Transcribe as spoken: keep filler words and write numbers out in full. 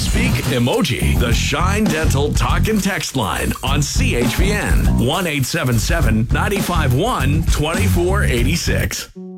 Speak emoji. The Shine Dental Talk and Text line on C H V N one eight seven seven, nine five one, two four eight six.